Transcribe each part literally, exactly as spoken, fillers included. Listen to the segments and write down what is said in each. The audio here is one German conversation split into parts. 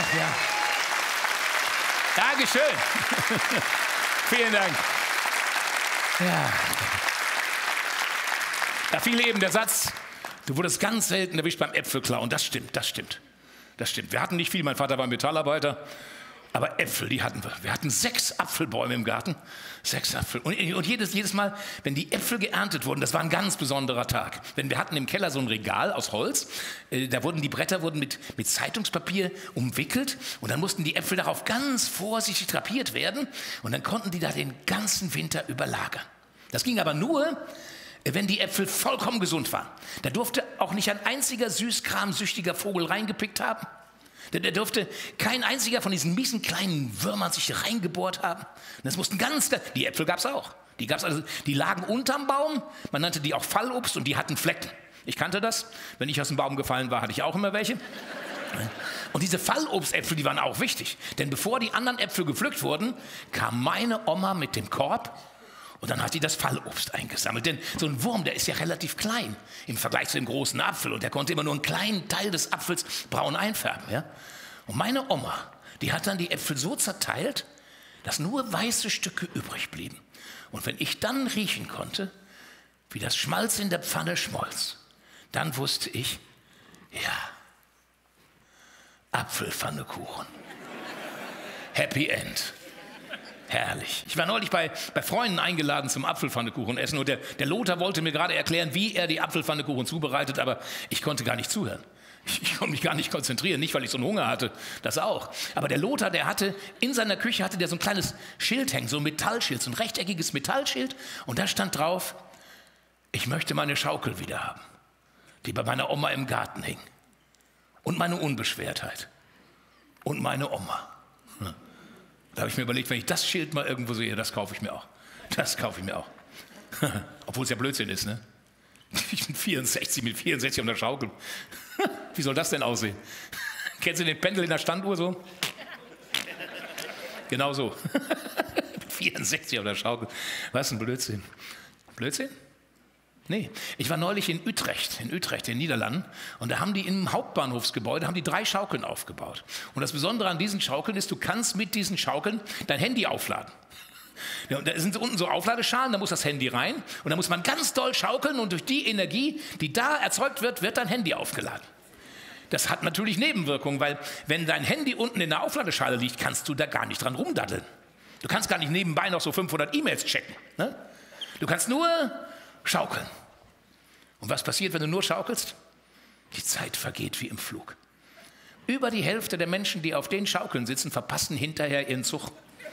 ja. Dankeschön. Vielen Dank. Ja. Da fiel eben der Satz, du wurdest ganz selten erwischt beim Äpfelklauen. Das stimmt, das stimmt. Das stimmt. Wir hatten nicht viel, mein Vater war Metallarbeiter. Aber Äpfel, die hatten wir. Wir hatten sechs Apfelbäume im Garten. Sechs Äpfel. Und, und jedes, jedes Mal, wenn die Äpfel geerntet wurden, das war ein ganz besonderer Tag. Denn wir hatten im Keller so ein Regal aus Holz. Äh, da wurden die Bretter wurden mit, mit Zeitungspapier umwickelt. Und dann mussten die Äpfel darauf ganz vorsichtig drapiert werden. Und dann konnten die da den ganzen Winter überlagern. Das ging aber nur, wenn die Äpfel vollkommen gesund waren. Da durfte auch nicht ein einziger süßkramsüchtiger Vogel reingepickt haben. Der durfte kein einziger von diesen miesen kleinen Würmern sich reingebohrt haben. Das mussten ganz, die Äpfel gab es auch. Die, gab's also, die lagen unterm Baum, man nannte die auch Fallobst und die hatten Flecken. Ich kannte das, wenn ich aus dem Baum gefallen war, hatte ich auch immer welche. Und diese Fallobstäpfel, die waren auch wichtig. Denn bevor die anderen Äpfel gepflückt wurden, kam meine Oma mit dem Korb. Und dann hat sie das Fallobst eingesammelt. Denn so ein Wurm, der ist ja relativ klein im Vergleich zu dem großen Apfel. Und der konnte immer nur einen kleinen Teil des Apfels braun einfärben. Ja? Und meine Oma, die hat dann die Äpfel so zerteilt, dass nur weiße Stücke übrig blieben. Und wenn ich dann riechen konnte, wie das Schmalz in der Pfanne schmolz, dann wusste ich, ja, Apfelpfannekuchen. Happy End. Herrlich. Ich war neulich bei, bei Freunden eingeladen zum Apfelpfannekuchen essen und der, der Lothar wollte mir gerade erklären, wie er die Apfelpfannekuchen zubereitet, aber ich konnte gar nicht zuhören. Ich, ich konnte mich gar nicht konzentrieren, nicht weil ich so einen Hunger hatte, das auch. Aber der Lothar, der hatte, in seiner Küche hatte der so ein kleines Schild hängen, so ein Metallschild, so ein rechteckiges Metallschild und da stand drauf, ich möchte meine Schaukel wieder haben, die bei meiner Oma im Garten hing. Und meine Unbeschwertheit. Und meine Oma. Hm. Da habe ich mir überlegt, wenn ich das Schild mal irgendwo sehe, das kaufe ich mir auch. Das kaufe ich mir auch. Obwohl es ja Blödsinn ist, ne? Ich bin vierundsechzig, mit vierundsechzig auf der Schaukel. Wie soll das denn aussehen? Kennst du den Pendel in der Standuhr so? Genau so. vierundsechzig auf der Schaukel. Was ein Blödsinn. Blödsinn? Nee, ich war neulich in Utrecht, in Utrecht, in den Niederlanden, und da haben die im Hauptbahnhofsgebäude haben die drei Schaukeln aufgebaut. Und das Besondere an diesen Schaukeln ist, du kannst mit diesen Schaukeln dein Handy aufladen. Ja, und da sind unten so Aufladeschalen, da muss das Handy rein und da muss man ganz doll schaukeln und durch die Energie, die da erzeugt wird, wird dein Handy aufgeladen. Das hat natürlich Nebenwirkungen, weil wenn dein Handy unten in der Aufladeschale liegt, kannst du da gar nicht dran rumdaddeln. Du kannst gar nicht nebenbei noch so fünfhundert E-Mails checken. Ne? Du kannst nur schaukeln. Und was passiert, wenn du nur schaukelst? Die Zeit vergeht wie im Flug. Über die Hälfte der Menschen, die auf den Schaukeln sitzen, verpassen hinterher ihren Zug.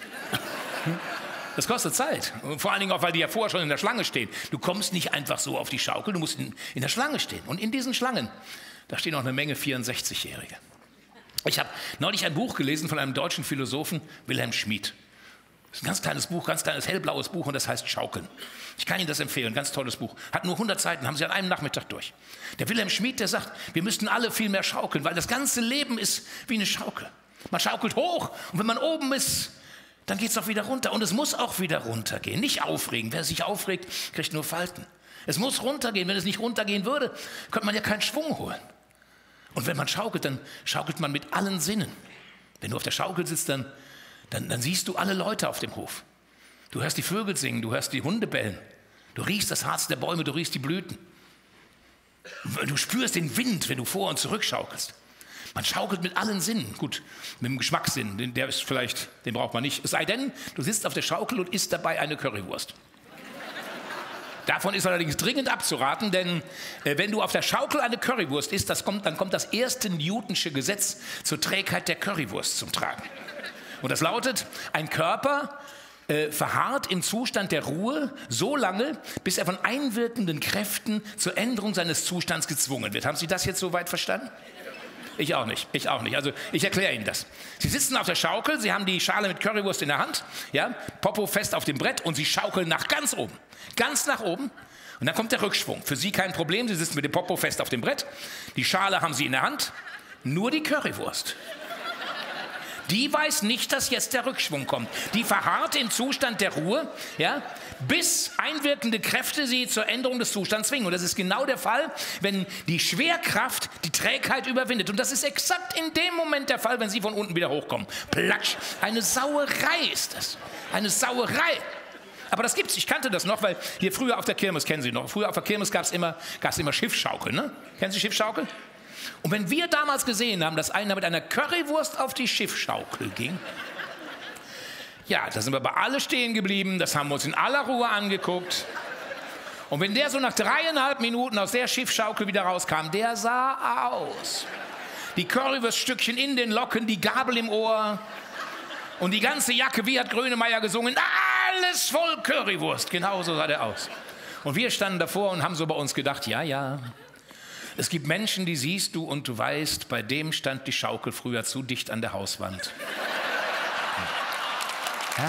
Das kostet Zeit. Und vor allen Dingen auch, weil die ja vorher schon in der Schlange stehen. Du kommst nicht einfach so auf die Schaukel, du musst in, in der Schlange stehen. Und in diesen Schlangen, da stehen auch eine Menge vierundsechzigjährige. Ich habe neulich ein Buch gelesen von einem deutschen Philosophen, Wilhelm Schmid. Das ist ein ganz kleines Buch, ganz kleines hellblaues Buch und das heißt Schaukeln. Ich kann Ihnen das empfehlen, ganz tolles Buch. Hat nur hundert Seiten, haben Sie an einem Nachmittag durch. Der Wilhelm Schmid, der sagt, wir müssten alle viel mehr schaukeln, weil das ganze Leben ist wie eine Schaukel. Man schaukelt hoch und wenn man oben ist, dann geht es auch wieder runter. Und es muss auch wieder runtergehen. Nicht aufregen. Wer sich aufregt, kriegt nur Falten. Es muss runtergehen. Wenn es nicht runtergehen würde, könnte man ja keinen Schwung holen. Und wenn man schaukelt, dann schaukelt man mit allen Sinnen. Wenn du auf der Schaukel sitzt, dann Dann, dann siehst du alle Leute auf dem Hof. Du hörst die Vögel singen, du hörst die Hunde bellen. Du riechst das Harz der Bäume, du riechst die Blüten. Du spürst den Wind, wenn du vor und zurück schaukelst. Man schaukelt mit allen Sinnen. Gut, mit dem Geschmackssinn, den, der ist vielleicht, den braucht man nicht. Es sei denn, du sitzt auf der Schaukel und isst dabei eine Currywurst. Davon ist allerdings dringend abzuraten, denn äh, wenn du auf der Schaukel eine Currywurst isst, das kommt, dann kommt das erste Newtonsche Gesetz zur Trägheit der Currywurst zum Tragen. Und das lautet, ein Körper äh, verharrt im Zustand der Ruhe so lange, bis er von einwirkenden Kräften zur Änderung seines Zustands gezwungen wird. Haben Sie das jetzt soweit verstanden? Ich auch nicht, ich auch nicht. Also ich erkläre Ihnen das. Sie sitzen auf der Schaukel, Sie haben die Schale mit Currywurst in der Hand, ja, Popo fest auf dem Brett und Sie schaukeln nach ganz oben, ganz nach oben. Und dann kommt der Rückschwung. Für Sie kein Problem, Sie sitzen mit dem Popo fest auf dem Brett, die Schale haben Sie in der Hand, nur die Currywurst. die weiß nicht, dass jetzt der Rückschwung kommt. Die verharrt im Zustand der Ruhe, ja, bis einwirkende Kräfte sie zur Änderung des Zustands zwingen. Und das ist genau der Fall, wenn die Schwerkraft die Trägheit überwindet. Und das ist exakt in dem Moment der Fall, wenn sie von unten wieder hochkommen. Platsch. Eine Sauerei ist das. Eine Sauerei. Aber das gibt's. Ich kannte das noch, weil hier früher auf der Kirmes, kennen Sie noch, früher auf der Kirmes gab es immer, gab's immer Schiffschaukel, ne? Kennen Sie Schiffschaukel? Und wenn wir damals gesehen haben, dass einer mit einer Currywurst auf die Schiffschaukel ging, ja, da sind wir bei alle stehen geblieben, das haben wir uns in aller Ruhe angeguckt. Und wenn der so nach dreieinhalb Minuten aus der Schiffschaukel wieder rauskam, der sah aus. Die Currywurststückchen in den Locken, die Gabel im Ohr und die ganze Jacke, wie hat Grönemeyer gesungen, alles voll Currywurst. Genau so sah der aus. Und wir standen davor und haben so bei uns gedacht, ja, ja, es gibt Menschen, die siehst du und du weißt, bei dem stand die Schaukel früher zu dicht an der Hauswand. Ja.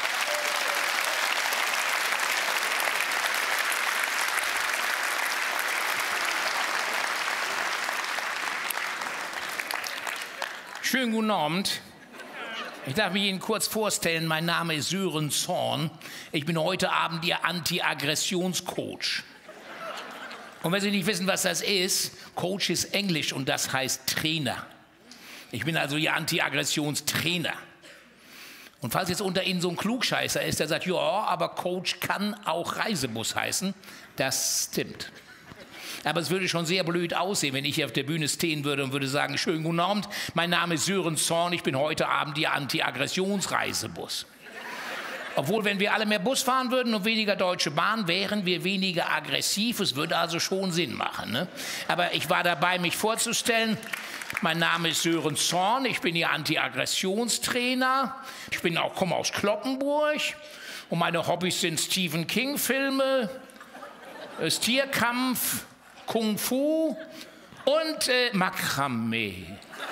Schönen guten Abend. Ich darf mich Ihnen kurz vorstellen, mein Name ist Sören Zorn. Ich bin heute Abend Ihr Anti-Aggressions-Coach. Und wenn Sie nicht wissen, was das ist, Coach ist Englisch und das heißt Trainer. Ich bin also Ihr Anti-Aggressions-Trainer. Und falls jetzt unter Ihnen so ein Klugscheißer ist, der sagt, ja, aber Coach kann auch Reisebus heißen, das stimmt. Aber es würde schon sehr blöd aussehen, wenn ich hier auf der Bühne stehen würde und würde sagen, schönen guten Abend, mein Name ist Sören Zorn, ich bin heute Abend Ihr Anti-Aggressions-Reisebus. Obwohl, wenn wir alle mehr Bus fahren würden und weniger Deutsche Bahn, wären wir weniger aggressiv. Es würde also schon Sinn machen. Ne? Aber ich war dabei, mich vorzustellen. Mein Name ist Sören Zorn, ich bin Ihr Anti-Aggressionstrainer. Ich bin auch, komme aus Cloppenburg und meine Hobbys sind Stephen King-Filme, das Tierkampf, Kung Fu und äh, Makramee.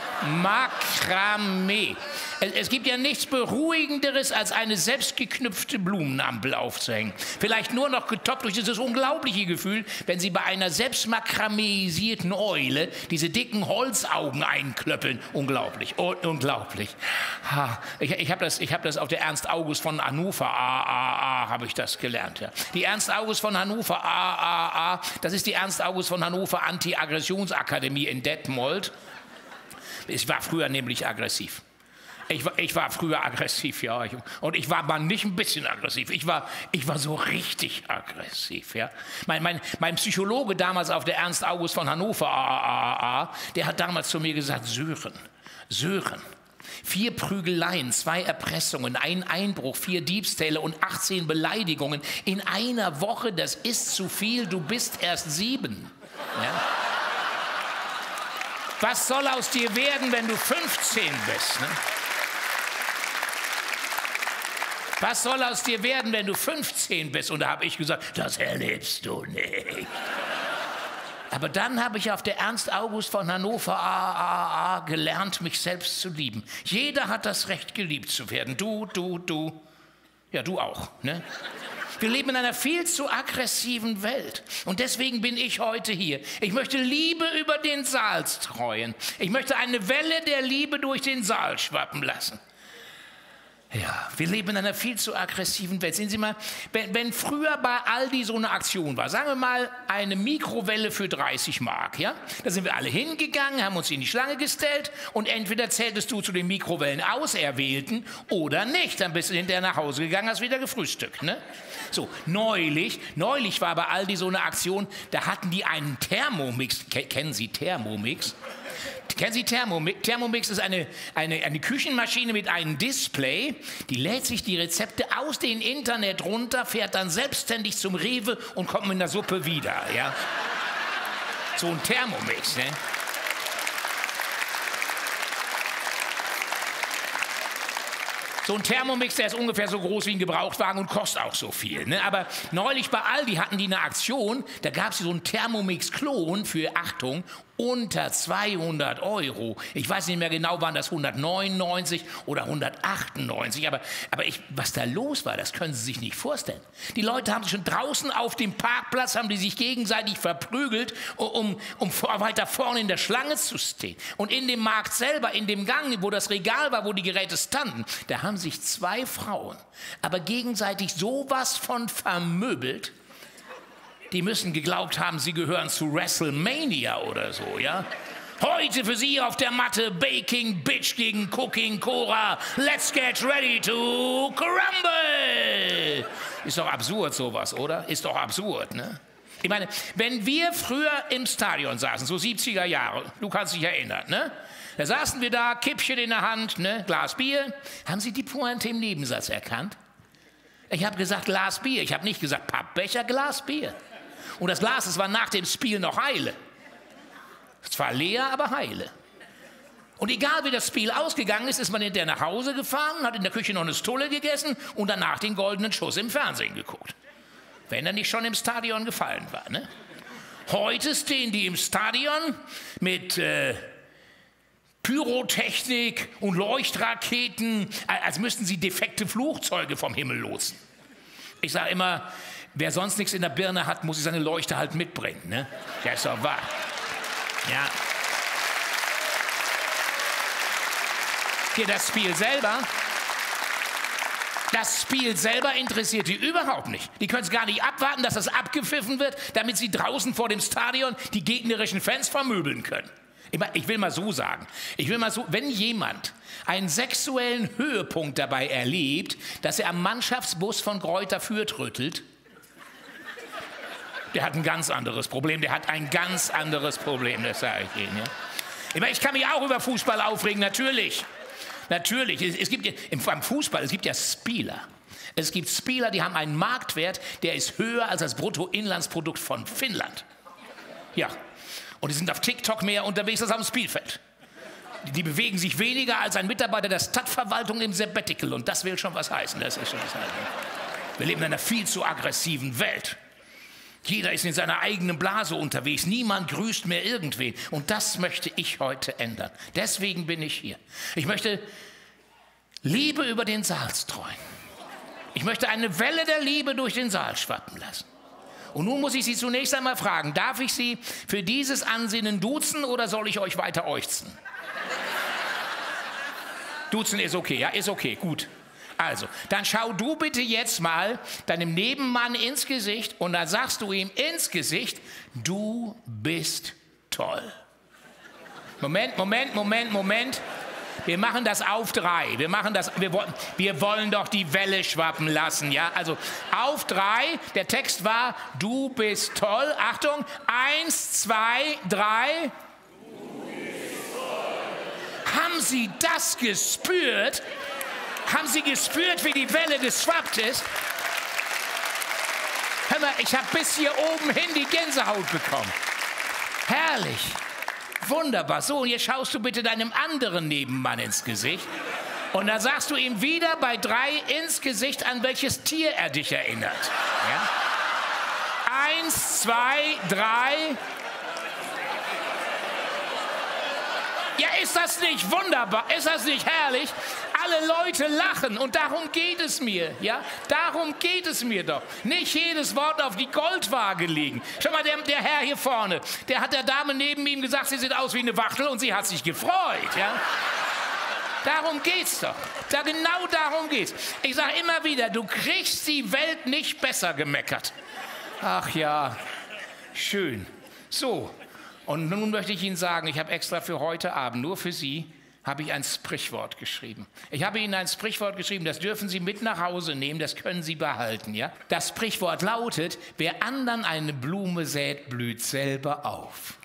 Makramee. Es, es gibt ja nichts Beruhigenderes, als eine selbstgeknüpfte Blumenampel aufzuhängen. Vielleicht nur noch getoppt durch dieses unglaubliche Gefühl, wenn Sie bei einer selbstmakrameisierten Eule diese dicken Holzaugen einklöppeln. Unglaublich, un unglaublich. Ha, ich ich habe das, ich hab das auf der Ernst August von Hannover, A, A, A, habe ich das gelernt. Ja. Die Ernst August von Hannover, A, A, A, das ist die Ernst August von Hannover Anti-Aggressionsakademie in Detmold. Ich war früher nämlich aggressiv. Ich war, ich war früher aggressiv, ja. Und ich war mal nicht ein bisschen aggressiv. Ich war, ich war so richtig aggressiv, ja. Mein, mein, mein Psychologe damals auf der Ernst August von Hannover, A, A, A, der hat damals zu mir gesagt, Sören, Sören, vier Prügeleien, zwei Erpressungen, ein Einbruch, vier Diebstähle und achtzehn Beleidigungen in einer Woche, das ist zu viel, du bist erst sieben. Ja? Was soll aus dir werden, wenn du fünfzehn bist? Ne? Was soll aus dir werden, wenn du fünfzehn bist? Und da habe ich gesagt, das erlebst du nicht. Aber dann habe ich auf der Ernst August von Hannover A, A, A gelernt, mich selbst zu lieben. Jeder hat das Recht, geliebt zu werden. Du, du, du. Ja, du auch. Ne? Wir leben in einer viel zu aggressiven Welt. Und deswegen bin ich heute hier. Ich möchte Liebe über den Saal streuen. Ich möchte eine Welle der Liebe durch den Saal schwappen lassen. Ja, wir leben in einer viel zu aggressiven Welt. Sehen Sie mal, wenn, wenn früher bei Aldi so eine Aktion war, sagen wir mal eine Mikrowelle für dreißig Mark, ja? Da sind wir alle hingegangen, haben uns in die Schlange gestellt und entweder zähltest du zu den Mikrowellen Auserwählten oder nicht. Dann bist du hinterher nach Hause gegangen, hast wieder gefrühstückt, ne? So, neulich, neulich war bei Aldi so eine Aktion, da hatten die einen Thermomix. Ke- kennen Sie Thermomix? Kennen Sie Thermomix? Thermomix ist eine, eine, eine Küchenmaschine mit einem Display, die lädt sich die Rezepte aus dem Internet runter, fährt dann selbstständig zum Rewe und kommt mit einer Suppe wieder. Ja? So ein Thermomix. Ne? So ein Thermomix, der ist ungefähr so groß wie ein Gebrauchtwagen und kostet auch so viel. Ne? Aber neulich bei Aldi hatten die eine Aktion, da gab es so einen Thermomix-Klon für, Achtung, unter zweihundert Euro. Ich weiß nicht mehr genau, waren das hundertneunundneunzig oder hundertachtundneunzig, aber, aber ich, was da los war, das können Sie sich nicht vorstellen. Die Leute haben sich schon draußen auf dem Parkplatz, haben die sich gegenseitig verprügelt, um, um vor, weiter vorne in der Schlange zu stehen. Und in dem Markt selber, in dem Gang, wo das Regal war, wo die Geräte standen, da haben sich zwei Frauen, aber gegenseitig sowas von vermöbelt. Die müssen geglaubt haben, sie gehören zu WrestleMania oder so, ja? Heute für Sie auf der Matte Baking Bitch gegen Cooking Cora. Let's get ready to crumble. Ist doch absurd sowas, oder? Ist doch absurd, ne? Ich meine, wenn wir früher im Stadion saßen, so siebziger Jahre, du kannst dich erinnern, ne? Da saßen wir da, Kippchen in der Hand, ne? Glas Bier. Haben Sie die Pointe im Nebensatz erkannt? Ich habe gesagt Glas Bier, ich habe nicht gesagt Pappbecher, Glas Bier. Und das Glas, das war nach dem Spiel noch heile. Zwar leer, aber heile. Und egal wie das Spiel ausgegangen ist, ist man hinterher nach Hause gefahren, hat in der Küche noch eine Stulle gegessen und danach den goldenen Schuss im Fernsehen geguckt. Wenn er nicht schon im Stadion gefallen war, ne? Heute stehen die im Stadion mit äh, Pyrotechnik und Leuchtraketen, als müssten sie defekte Flugzeuge vom Himmel lotsen. Ich sage immer, wer sonst nichts in der Birne hat, muss seine Leuchte halt mitbringen. Ne? Ja, ist doch wahr. Ja. Hier das Spiel selber. Das Spiel selber interessiert die überhaupt nicht. Die können es gar nicht abwarten, dass das abgepfiffen wird, damit sie draußen vor dem Stadion die gegnerischen Fans vermöbeln können. Ich, mein, ich will mal so sagen, ich will mal so, wenn jemand einen sexuellen Höhepunkt dabei erlebt, dass er am Mannschaftsbus von Greuther Fürth rüttelt, der hat ein ganz anderes Problem, der hat ein ganz anderes Problem, das sage ich Ihnen. Ja? Ich, mein, ich kann mich auch über Fußball aufregen, natürlich. Natürlich, es, es gibt im Fußball, es gibt ja Spieler. Es gibt Spieler, die haben einen Marktwert, der ist höher als das Bruttoinlandsprodukt von Finnland. Ja, und die sind auf TikTok mehr unterwegs als auf dem Spielfeld. Die, die bewegen sich weniger als ein Mitarbeiter der Stadtverwaltung im Sabbatical. Und das will schon was heißen, das ist schon was heißen. Wir leben in einer viel zu aggressiven Welt. Jeder ist in seiner eigenen Blase unterwegs. Niemand grüßt mehr irgendwen. Und das möchte ich heute ändern. Deswegen bin ich hier. Ich möchte Liebe über den Saal streuen. Ich möchte eine Welle der Liebe durch den Saal schwappen lassen. Und nun muss ich Sie zunächst einmal fragen, darf ich Sie für dieses Ansinnen duzen oder soll ich euch weiter äuchzen? Duzen ist okay, ja, ist okay, gut. Also, dann schau du bitte jetzt mal deinem Nebenmann ins Gesicht und dann sagst du ihm ins Gesicht, du bist toll. Moment, Moment, Moment, Moment. Wir machen das auf drei. Wir machen das, wir, wir wollen doch die Welle schwappen lassen, ja? Also auf drei, der Text war, du bist toll. Achtung, eins, zwei, drei. Du bist toll. Haben Sie das gespürt? Haben Sie gespürt, wie die Welle geschwappt ist? Hör mal, ich habe bis hier oben hin die Gänsehaut bekommen. Herrlich. Wunderbar. So, und jetzt schaust du bitte deinem anderen Nebenmann ins Gesicht. Und dann sagst du ihm wieder bei drei ins Gesicht, an welches Tier er dich erinnert. Ja? Eins, zwei, drei. Ja, ist das nicht wunderbar? Ist das nicht herrlich? Alle Leute lachen und darum geht es mir, ja? Darum geht es mir doch. Nicht jedes Wort auf die Goldwaage legen. Schau mal, der, der Herr hier vorne, der hat der Dame neben ihm gesagt, sie sieht aus wie eine Wachtel und sie hat sich gefreut, ja? Darum geht's doch. Da, genau darum geht's. Ich sage immer wieder, du kriegst die Welt nicht besser gemeckert. Ach ja, schön. So, und nun möchte ich Ihnen sagen, ich habe extra für heute Abend, nur für Sie, habe ich ein Sprichwort geschrieben. Ich habe Ihnen ein Sprichwort geschrieben, das dürfen Sie mit nach Hause nehmen, das können Sie behalten. Ja? Das Sprichwort lautet, wer anderen eine Blume sät, blüht selber auf.